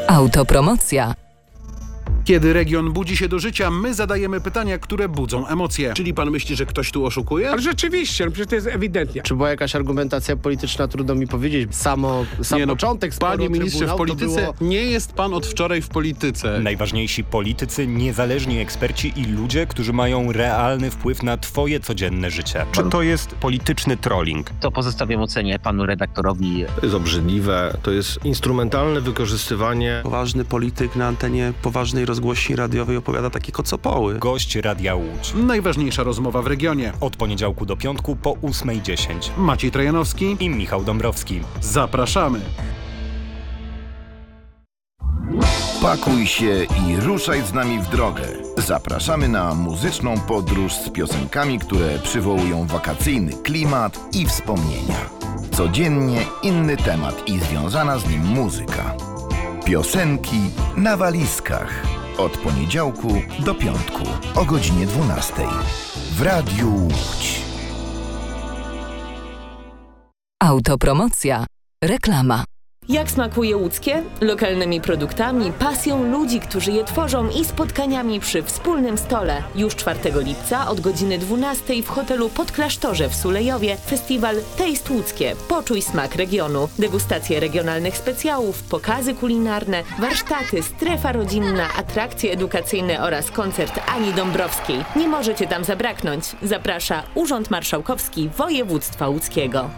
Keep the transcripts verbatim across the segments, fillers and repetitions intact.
Autopromocja. Kiedy region budzi się do życia, my zadajemy pytania, które budzą emocje. Czyli pan myśli, że ktoś tu oszukuje? Ale rzeczywiście, no przecież to jest ewidentnie. Czy była jakaś argumentacja polityczna, trudno mi powiedzieć. Samo, sam nie, no, początek sporu Panie ministrze, w polityce było... nie jest pan od wczoraj w polityce. Najważniejsi politycy, niezależni eksperci i ludzie, którzy mają realny wpływ na twoje codzienne życie. Czy to jest polityczny trolling? To pozostawiam ocenie panu redaktorowi. To jest obrzydliwe, to jest instrumentalne wykorzystywanie. Poważny polityk na antenie poważnej rozgłośni radiowej opowiada takie kocopoły. Gość Radia Łódź. Najważniejsza rozmowa w regionie. Od poniedziałku do piątku po ósmej dziesięć. Maciej Trojanowski i Michał Dąbrowski. Zapraszamy. Pakuj się i ruszaj z nami w drogę. Zapraszamy na muzyczną podróż z piosenkami, które przywołują wakacyjny klimat i wspomnienia. Codziennie inny temat i związana z nim muzyka. Piosenki na walizkach. Od poniedziałku do piątku o godzinie dwunastej. W Radiu Łódź. Autopromocja. Reklama. Jak smakuje łódzkie? Lokalnymi produktami, pasją ludzi, którzy je tworzą i spotkaniami przy wspólnym stole. Już czwartego lipca od godziny dwunastej w hotelu Podklasztorze w Sulejowie festiwal Taste Łódzkie. Poczuj smak regionu. Degustacje regionalnych specjałów, pokazy kulinarne, warsztaty, strefa rodzinna, atrakcje edukacyjne oraz koncert Ani Dąbrowskiej. Nie możecie tam zabraknąć. Zaprasza Urząd Marszałkowski Województwa Łódzkiego.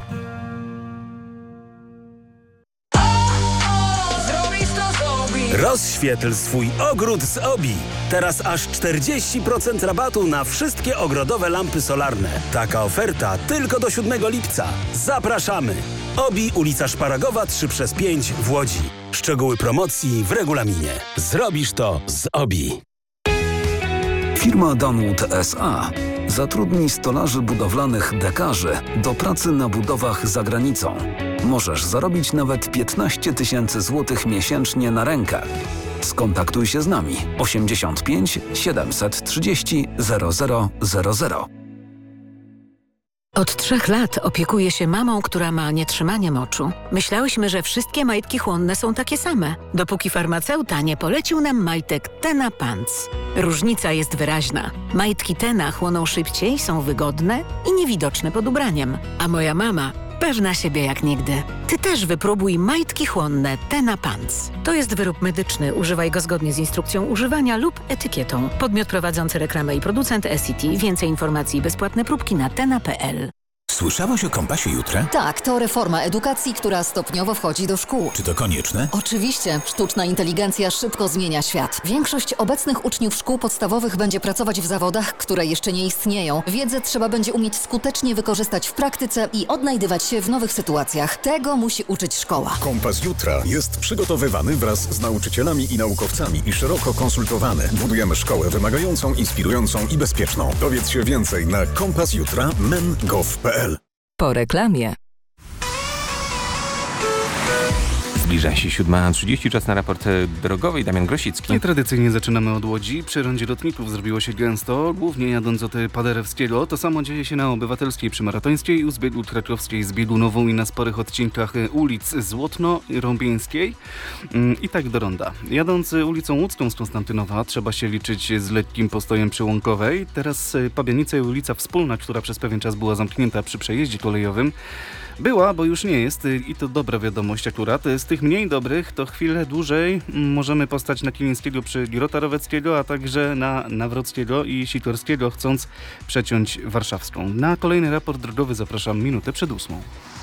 Rozświetl swój ogród z Obi. Teraz aż czterdzieści procent rabatu na wszystkie ogrodowe lampy solarne. Taka oferta tylko do siódmego lipca. Zapraszamy! Obi, ulica Szparagowa trzy przez pięć w Łodzi. Szczegóły promocji w regulaminie. Zrobisz to z Obi. Firma Danwood S A zatrudni stolarzy budowlanych dekarzy do pracy na budowach za granicą. Możesz zarobić nawet piętnaście tysięcy złotych miesięcznie na rękę. Skontaktuj się z nami osiemdziesiąt pięć siedemset trzydzieści zero zero zero zero. Od trzech lat opiekuję się mamą, która ma nietrzymanie moczu. Myślałyśmy, że wszystkie majtki chłonne są takie same, dopóki farmaceuta nie polecił nam majtek Tena Pants. Różnica jest wyraźna. Majtki Tena chłoną szybciej, są wygodne i niewidoczne pod ubraniem. A moja mama pewna siebie jak nigdy. Ty też wypróbuj majtki chłonne Tena Pants. To jest wyrób medyczny. Używaj go zgodnie z instrukcją używania lub etykietą. Podmiot prowadzący reklamę i producent S I T. Więcej informacji i bezpłatne próbki na tena kropka p l. Słyszałaś o Kompasie Jutra? Tak, to reforma edukacji, która stopniowo wchodzi do szkół. Czy to konieczne? Oczywiście. Sztuczna inteligencja szybko zmienia świat. Większość obecnych uczniów szkół podstawowych będzie pracować w zawodach, które jeszcze nie istnieją. Wiedzę trzeba będzie umieć skutecznie wykorzystać w praktyce i odnajdywać się w nowych sytuacjach. Tego musi uczyć szkoła. Kompas Jutra jest przygotowywany wraz z nauczycielami i naukowcami i szeroko konsultowany. Budujemy szkołę wymagającą, inspirującą i bezpieczną. Dowiedz się więcej na kompas jutra kropka men kropka gov kropka p l. Po reklamie. Zbliża się siódma trzydzieści, czas na raport drogowy. Damian Grosicki. I tradycyjnie zaczynamy od Łodzi. Przy rondzie lotników zrobiło się gęsto, głównie jadąc od Paderewskiego. To samo dzieje się na Obywatelskiej przy Maratońskiej, u Zbiegu Krakowskiej z Bielunową i na sporych odcinkach ulic Złotno i Rąbieńskiej. I tak do ronda. Jadąc ulicą Łódzką z Konstantynowa trzeba się liczyć z lekkim postojem przy Łąkowej. Teraz Pabianica i ulica Wspólna, która przez pewien czas była zamknięta przy przejeździe kolejowym. Była, bo już nie jest i to dobra wiadomość akurat. Z tych mniej dobrych to chwilę dłużej możemy postać na Kilińskiego przy Girota Roweckiego, a także na Nawrockiego i Sikorskiego, chcąc przeciąć Warszawską. Na kolejny raport drogowy zapraszam minutę przed ósmą.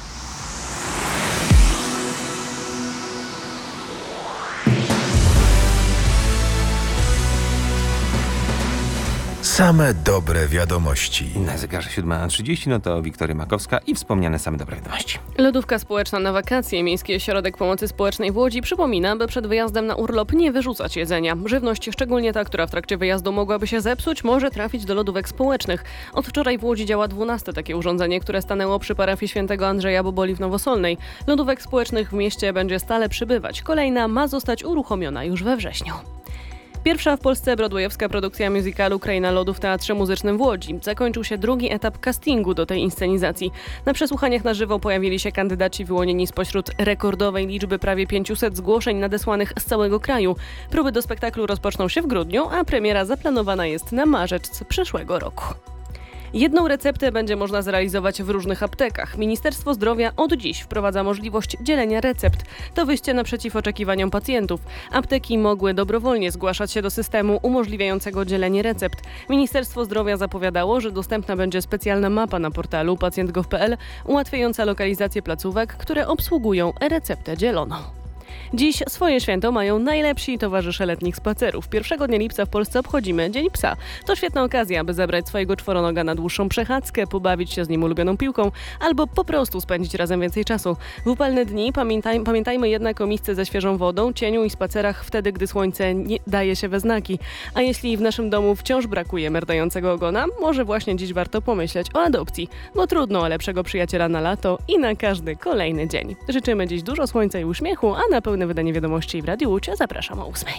Same dobre wiadomości. Na zegarze siódma trzydzieści, no to Wiktoria Makowska i wspomniane same dobre wiadomości. Lodówka społeczna na wakacje. Miejski Ośrodek Pomocy Społecznej w Łodzi przypomina, by przed wyjazdem na urlop nie wyrzucać jedzenia. Żywność, szczególnie ta, która w trakcie wyjazdu mogłaby się zepsuć, może trafić do lodówek społecznych. Od wczoraj w Łodzi działa dwunaste takie urządzenie, które stanęło przy parafii świętego Andrzeja Boboli w Nowosolnej. Lodówek społecznych w mieście będzie stale przybywać. Kolejna ma zostać uruchomiona już we wrześniu. Pierwsza w Polsce broadwayowska produkcja musicalu Kraina Lodu w Teatrze Muzycznym w Łodzi. Zakończył się drugi etap castingu do tej inscenizacji. Na przesłuchaniach na żywo pojawili się kandydaci wyłonieni spośród rekordowej liczby prawie pięciuset zgłoszeń nadesłanych z całego kraju. Próby do spektaklu rozpoczną się w grudniu, a premiera zaplanowana jest na marzec przyszłego roku. Jedną receptę będzie można zrealizować w różnych aptekach. Ministerstwo Zdrowia od dziś wprowadza możliwość dzielenia recept. To wyjście naprzeciw oczekiwaniom pacjentów. Apteki mogły dobrowolnie zgłaszać się do systemu umożliwiającego dzielenie recept. Ministerstwo Zdrowia zapowiadało, że dostępna będzie specjalna mapa na portalu pacjent kropka gov kropka pe el ułatwiająca lokalizację placówek, które obsługują receptę dzieloną. Dziś swoje święto mają najlepsi towarzysze letnich spacerów. Pierwszego dnia lipca w Polsce obchodzimy Dzień Psa. To świetna okazja, aby zabrać swojego czworonoga na dłuższą przechadzkę, pobawić się z nim ulubioną piłką albo po prostu spędzić razem więcej czasu. W upalne dni pamiętaj, pamiętajmy jednak o misce ze świeżą wodą, cieniu i spacerach wtedy, gdy słońce nie daje się we znaki. A jeśli w naszym domu wciąż brakuje merdającego ogona, może właśnie dziś warto pomyśleć o adopcji, bo trudno o lepszego przyjaciela na lato i na każdy kolejny dzień. Życzymy dziś dużo słońca i uśmiechu, a na pełne wydanie wiadomości w Radiu Łódź zapraszam o ósmej.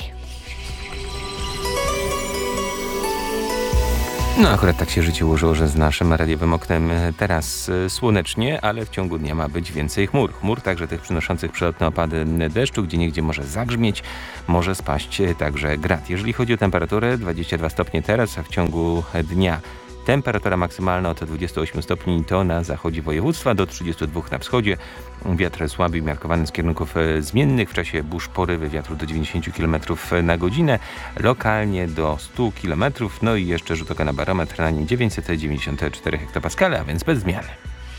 No akurat tak się życie ułożyło, że z naszym radiowym oknem teraz słonecznie, ale w ciągu dnia ma być więcej chmur. Chmur także tych przynoszących przelotne opady deszczu, gdzie niegdzie może zagrzmieć, może spaść także grad. Jeżeli chodzi o temperaturę, dwadzieścia dwa stopnie teraz, a w ciągu dnia temperatura maksymalna od dwudziestu ośmiu stopni to na zachodzie województwa, do trzydziestu dwóch na wschodzie. Wiatr słaby umiarkowany z kierunków zmiennych. W czasie burz porywy wiatru do dziewięćdziesięciu kilometrów na godzinę, lokalnie do stu kilometrów. No i jeszcze rzut oka na barometr, na nim dziewięćset dziewięćdziesiąt cztery hektopaskale, a więc bez zmiany.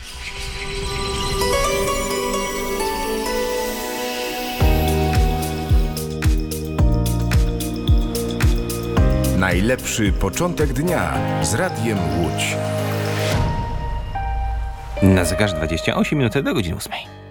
Najlepszy początek dnia z Radiem Łódź. Na zegarze dwadzieścia osiem minut do godziny ósmej.